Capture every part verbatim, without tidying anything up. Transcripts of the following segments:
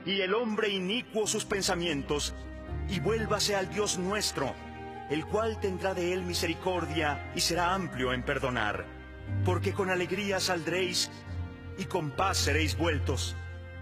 y el hombre inicuo sus pensamientos, y vuélvase al Dios nuestro, el cual tendrá de él misericordia y será amplio en perdonar, porque con alegría saldréis y con paz seréis vueltos.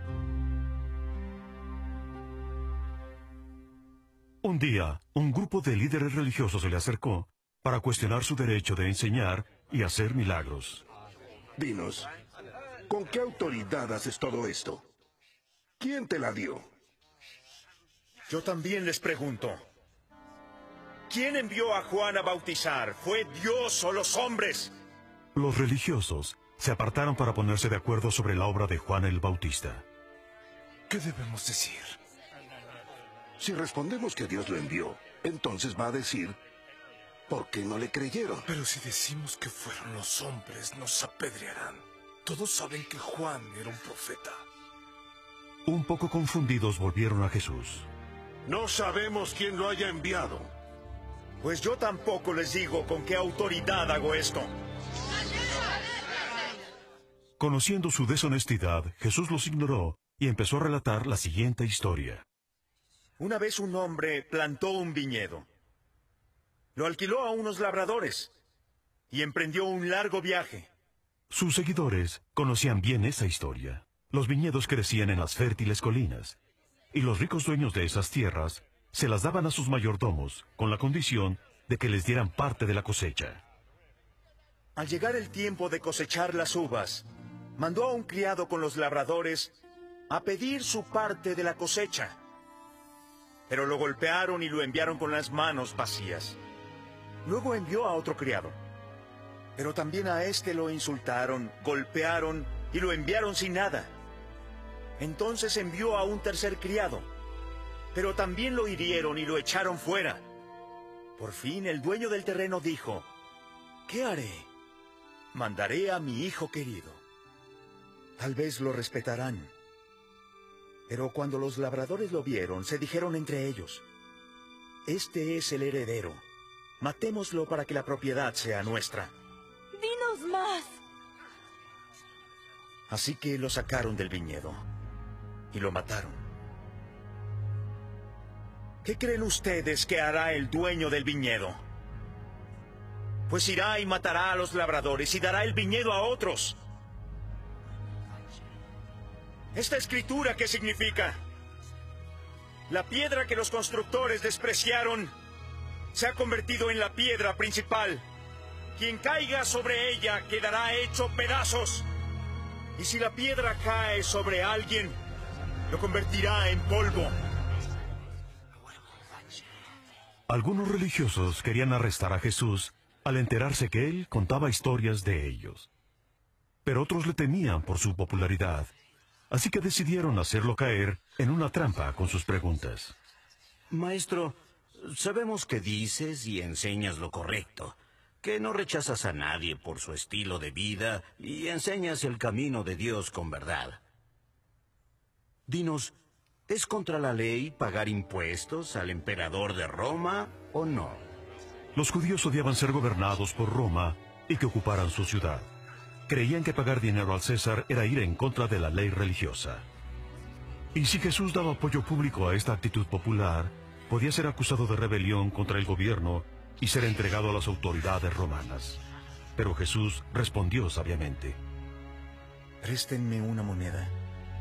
Un día, un grupo de líderes religiosos se le acercó para cuestionar su derecho de enseñar y hacer milagros. Dinos, ¿con qué autoridad haces todo esto? ¿Quién te la dio? Yo también les pregunto, ¿quién envió a Juan a bautizar? ¿Fue Dios o los hombres? Los religiosos se apartaron para ponerse de acuerdo sobre la obra de Juan el Bautista. ¿Qué debemos decir? Si respondemos que Dios lo envió, entonces va a decir, ¿por qué no le creyeron? Pero si decimos que fueron los hombres, nos apedrearán. Todos saben que Juan era un profeta. Un poco confundidos volvieron a Jesús. No sabemos quién lo haya enviado. Pues yo tampoco les digo con qué autoridad hago esto. Conociendo su deshonestidad, Jesús los ignoró y empezó a relatar la siguiente historia. Una vez un hombre plantó un viñedo. Lo alquiló a unos labradores y emprendió un largo viaje. Sus seguidores conocían bien esa historia. Los viñedos crecían en las fértiles colinas, y los ricos dueños de esas tierras se las daban a sus mayordomos con la condición de que les dieran parte de la cosecha. Al llegar el tiempo de cosechar las uvas, mandó a un criado con los labradores a pedir su parte de la cosecha. Pero lo golpearon y lo enviaron con las manos vacías. Luego envió a otro criado. Pero también a este lo insultaron, golpearon y lo enviaron sin nada. Entonces envió a un tercer criado. Pero también lo hirieron y lo echaron fuera. Por fin el dueño del terreno dijo, ¿qué haré? Mandaré a mi hijo querido. Tal vez lo respetarán. Pero cuando los labradores lo vieron, se dijeron entre ellos, este es el heredero. Matémoslo para que la propiedad sea nuestra. ¡Dinos más! Así que lo sacaron del viñedo y lo mataron. ¿Qué creen ustedes que hará el dueño del viñedo? Pues irá y matará a los labradores y dará el viñedo a otros. ¿Esta escritura qué significa? La piedra que los constructores despreciaron se ha convertido en la piedra principal. Quien caiga sobre ella quedará hecho pedazos. Y si la piedra cae sobre alguien, lo convertirá en polvo. Algunos religiosos querían arrestar a Jesús al enterarse que él contaba historias de ellos. Pero otros le temían por su popularidad, así que decidieron hacerlo caer en una trampa con sus preguntas. Maestro, sabemos que dices y enseñas lo correcto, que no rechazas a nadie por su estilo de vida y enseñas el camino de Dios con verdad. Dinos, ¿es contra la ley pagar impuestos al emperador de Roma o no? Los judíos odiaban ser gobernados por Roma y que ocuparan su ciudad. Creían que pagar dinero al César era ir en contra de la ley religiosa. Y si Jesús daba apoyo público a esta actitud popular, podía ser acusado de rebelión contra el gobierno y ser entregado a las autoridades romanas. Pero Jesús respondió sabiamente. Préstenme una moneda.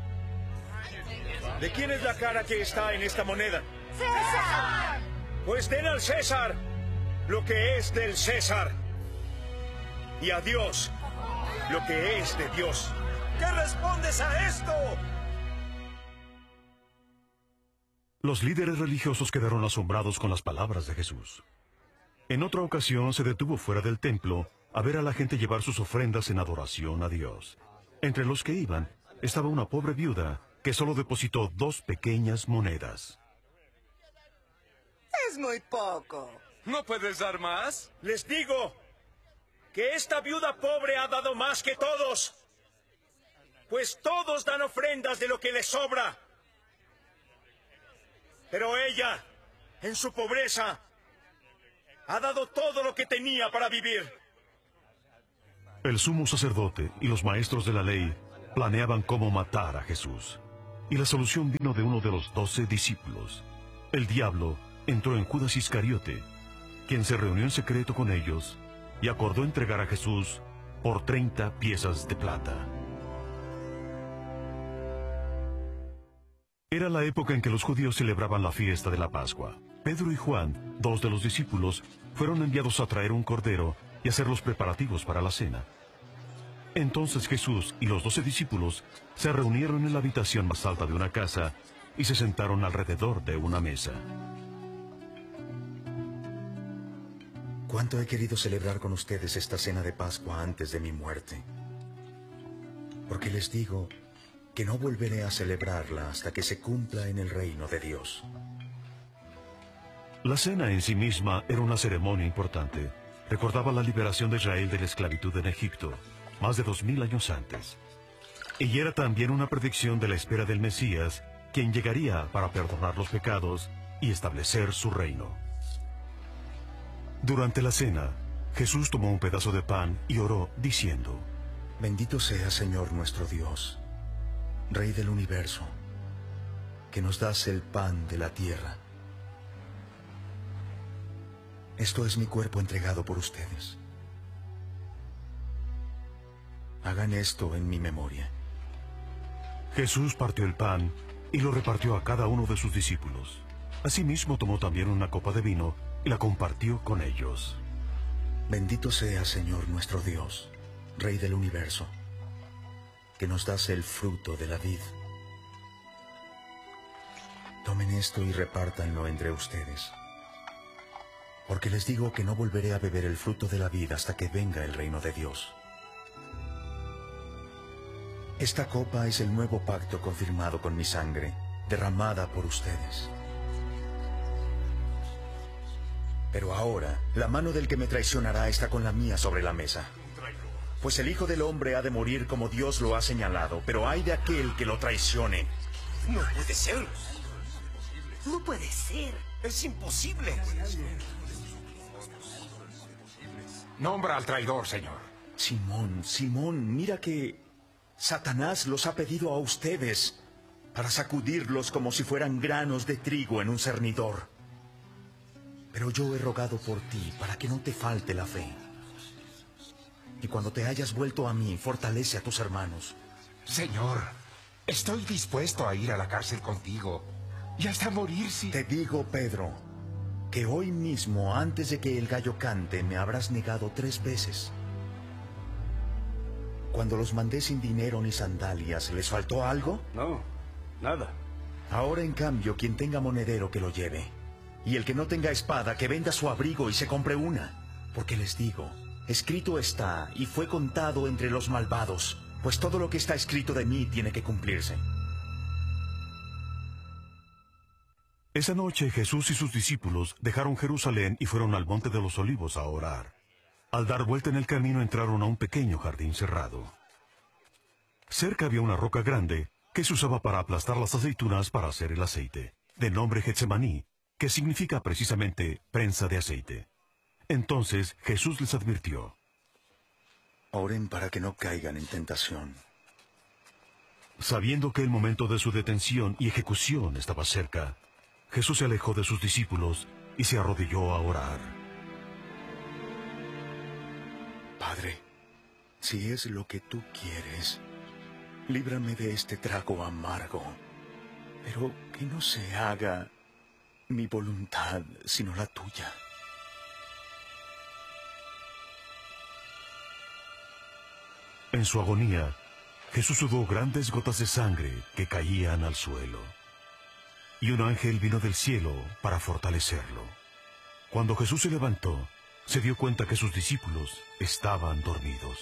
¿De quién es la cara que está en esta moneda? ¡César! Pues den al César lo que es del César, y a Dios lo que es de Dios. ¿Qué respondes a esto? Los líderes religiosos quedaron asombrados con las palabras de Jesús. En otra ocasión se detuvo fuera del templo a ver a la gente llevar sus ofrendas en adoración a Dios. Entre los que iban estaba una pobre viuda que solo depositó dos pequeñas monedas. Es muy poco. ¿No puedes dar más? Les digo que esta viuda pobre ha dado más que todos, pues todos dan ofrendas de lo que les sobra. Pero ella, en su pobreza, ha dado todo lo que tenía para vivir. El sumo sacerdote y los maestros de la ley planeaban cómo matar a Jesús. y la solución vino de uno de los doce discípulos. El diablo entró en Judas Iscariote, quien se reunió en secreto con ellos y acordó entregar a Jesús por treinta piezas de plata. Era la época en que los judíos celebraban la fiesta de la Pascua. Pedro y Juan, dos de los discípulos, fueron enviados a traer un cordero y hacer los preparativos para la cena. Entonces Jesús y los doce discípulos se reunieron en la habitación más alta de una casa y se sentaron alrededor de una mesa. ¿Cuánto he querido celebrar con ustedes esta cena de Pascua antes de mi muerte? Porque les digo que no volveré a celebrarla hasta que se cumpla en el reino de Dios. La cena en sí misma era una ceremonia importante. Recordaba la liberación de Israel de la esclavitud en Egipto, más de dos mil años antes. Y era también una predicción de la espera del Mesías, quien llegaría para perdonar los pecados y establecer su reino. Durante la cena, Jesús tomó un pedazo de pan y oró, diciendo: Bendito sea, Señor nuestro Dios, Rey del universo, que nos das el pan de la tierra. Esto es mi cuerpo entregado por ustedes. Hagan esto en mi memoria. Jesús partió el pan y lo repartió a cada uno de sus discípulos. Asimismo tomó también una copa de vino y la compartió con ellos. Bendito sea, Señor nuestro Dios, Rey del universo, que nos das el fruto de la vid. Tomen esto y repártanlo entre ustedes, porque les digo que no volveré a beber el fruto de la vid hasta que venga el reino de Dios. Esta copa es el nuevo pacto confirmado con mi sangre, derramada por ustedes. Pero ahora, la mano del que me traicionará está con la mía sobre la mesa. Pues el Hijo del Hombre ha de morir como Dios lo ha señalado, pero ay de aquel que lo traicione. No puede ser. No puede ser. Es imposible. Nombra al traidor, señor. Simón, Simón, mira que Satanás los ha pedido a ustedes para sacudirlos como si fueran granos de trigo en un cernidor. Pero yo he rogado por ti para que no te falte la fe. Y cuando te hayas vuelto a mí, fortalece a tus hermanos. Señor, estoy dispuesto a ir a la cárcel contigo y hasta morir si... Te digo, Pedro, que hoy mismo, antes de que el gallo cante, me habrás negado tres veces. Cuando los mandé sin dinero ni sandalias, ¿les faltó algo? No, nada. Ahora, en cambio, quien tenga monedero que lo lleve. Y el que no tenga espada, que venda su abrigo y se compre una. Porque les digo, escrito está y fue contado entre los malvados, pues todo lo que está escrito de mí tiene que cumplirse. Esa noche Jesús y sus discípulos dejaron Jerusalén y fueron al Monte de los Olivos a orar. Al dar vuelta en el camino entraron a un pequeño jardín cerrado. Cerca había una roca grande que se usaba para aplastar las aceitunas para hacer el aceite, de nombre Getsemaní, que significa precisamente prensa de aceite. Entonces Jesús les advirtió: Oren para que no caigan en tentación. Sabiendo que el momento de su detención y ejecución estaba cerca, Jesús se alejó de sus discípulos y se arrodilló a orar. Padre, si es lo que tú quieres, líbrame de este trago amargo, pero que no se haga mi voluntad, sino la tuya. En su agonía, Jesús sudó grandes gotas de sangre que caían al suelo. Y un ángel vino del cielo para fortalecerlo. Cuando Jesús se levantó, se dio cuenta que sus discípulos estaban dormidos.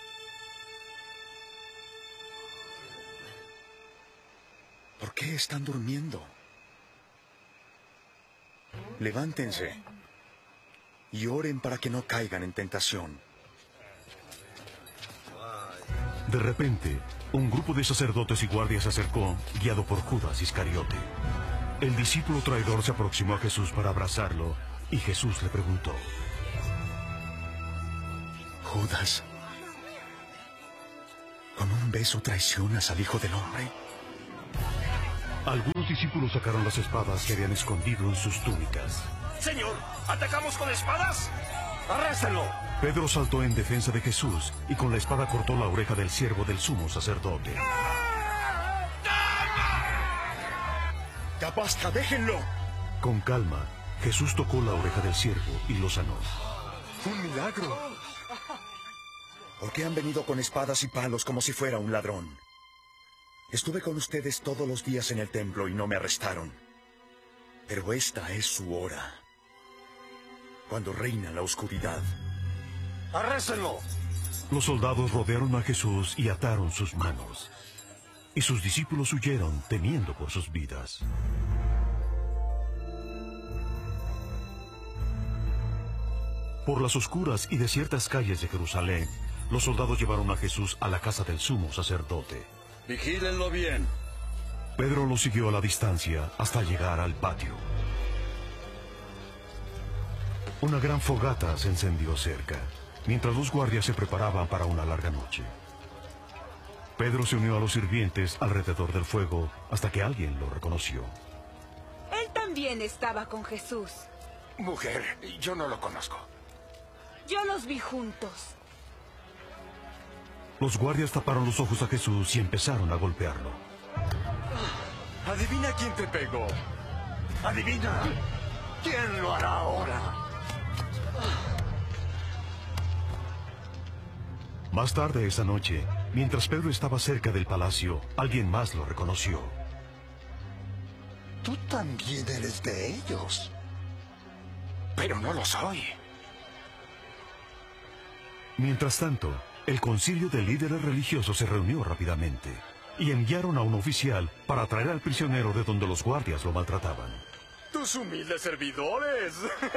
¿Por qué están durmiendo? Levántense y oren para que no caigan en tentación. De repente, un grupo de sacerdotes y guardias se acercó, guiado por Judas Iscariote. El discípulo traidor se aproximó a Jesús para abrazarlo, y Jesús le preguntó: Judas, ¿con un beso traicionas al Hijo del Hombre? Algunos discípulos sacaron las espadas que habían escondido en sus túnicas. Señor, ¿atacamos con espadas? ¡Arréstenlo! Pedro saltó en defensa de Jesús y con la espada cortó la oreja del siervo del sumo sacerdote. ¡Ya basta, déjenlo! Con calma, Jesús tocó la oreja del siervo y lo sanó. ¡Un milagro! ¿Por qué han venido con espadas y palos como si fuera un ladrón? Estuve con ustedes todos los días en el templo y no me arrestaron. Pero esta es su hora, cuando reina la oscuridad. ¡Arréstenlo! Los soldados rodearon a Jesús y ataron sus manos. Y sus discípulos huyeron, temiendo por sus vidas. Por las oscuras y desiertas calles de Jerusalén, los soldados llevaron a Jesús a la casa del sumo sacerdote. Vigílenlo bien. Pedro lo siguió a la distancia hasta llegar al patio. Una gran fogata se encendió cerca, mientras los guardias se preparaban para una larga noche. Pedro se unió a los sirvientes alrededor del fuego hasta que alguien lo reconoció. Él también estaba con Jesús. Mujer, yo no lo conozco. Yo los vi juntos. Los guardias taparon los ojos a Jesús y empezaron a golpearlo. Adivina quién te pegó. Adivina. ¿Quién lo hará ahora? Más tarde esa noche, mientras Pedro estaba cerca del palacio, alguien más lo reconoció. Tú también eres de ellos. Pero no lo soy. Mientras tanto, el concilio de líderes religiosos se reunió rápidamente y enviaron a un oficial para traer al prisionero de donde los guardias lo maltrataban. ¡Tus humildes servidores!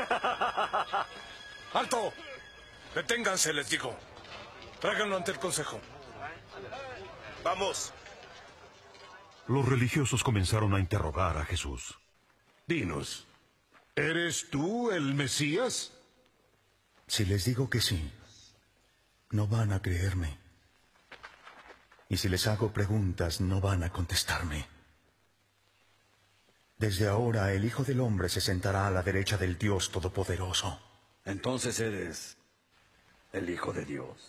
¡Alto! Deténganse, les digo. Tráiganlo ante el consejo. ¡Vamos! Los religiosos comenzaron a interrogar a Jesús. Dinos, ¿eres tú el Mesías? Si les digo que sí, no van a creerme. Y si les hago preguntas, no van a contestarme. Desde ahora el Hijo del Hombre se sentará a la derecha del Dios Todopoderoso. Entonces eres el Hijo de Dios.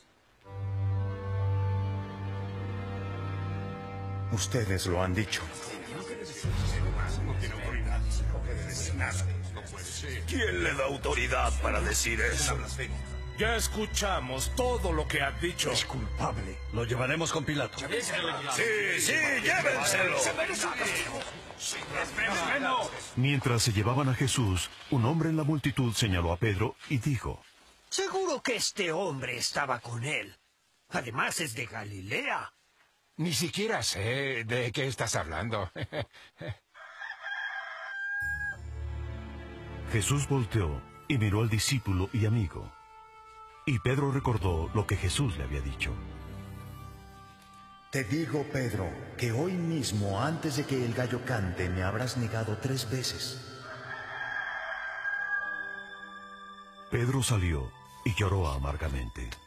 Ustedes lo han dicho. ¿Quién le da autoridad para decir eso? Ya escuchamos todo lo que has dicho. Es culpable. Lo llevaremos con Pilato. Sí, sí, llévenselo. Mientras se llevaban a Jesús, un hombre en la multitud señaló a Pedro y dijo: Seguro que este hombre estaba con él. Además es de Galilea. Ni siquiera sé de qué estás hablando. Jesús volteó y miró al discípulo y amigo. Y Pedro recordó lo que Jesús le había dicho. Te digo, Pedro, que hoy mismo, antes de que el gallo cante, me habrás negado tres veces. Pedro salió y lloró amargamente.